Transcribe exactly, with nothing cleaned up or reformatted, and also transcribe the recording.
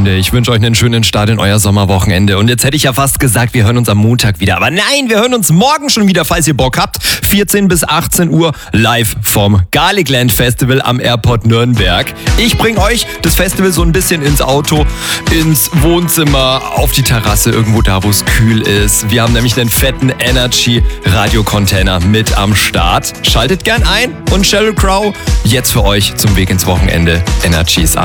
Freunde. Ich wünsche euch einen schönen Start in euer Sommerwochenende. Und jetzt hätte ich ja fast gesagt, wir hören uns am Montag wieder. Aber nein, wir hören uns morgen schon wieder, falls ihr Bock habt. vierzehn bis achtzehn Uhr live vom Garlicland Festival am Airport Nürnberg. Ich bringe euch das Festival so ein bisschen ins Auto, ins Wohnzimmer, auf die Terrasse, irgendwo da, wo es kühl ist. Wir haben nämlich einen fetten Energy-Radio-Container mit am Start. Schaltet gern ein und Sheryl Crow jetzt für euch zum Weg ins Wochenende. Energy ist